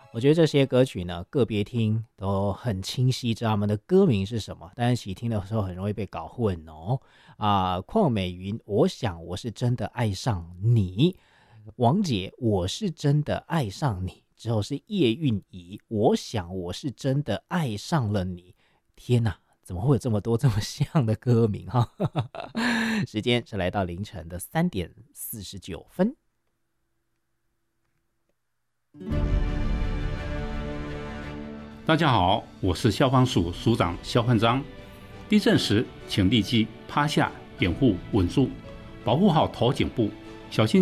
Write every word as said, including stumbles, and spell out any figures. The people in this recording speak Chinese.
我觉得这些歌曲呢，个别听都很清晰，知道他们的歌名是什么，但是一起听的时候很容易被搞混哦。啊、邝美云，我想我是真的爱上你；王杰，我是真的爱上你。之后是叶蕴仪，我想我是真的爱上了你。天哪，怎么会有这么多这么像的歌名哈？时间是来到凌晨的三点四十九分。 大家好，我是消防署署长肖焕章。地震时，请立即趴下，掩护稳住，保护好头颈部，小心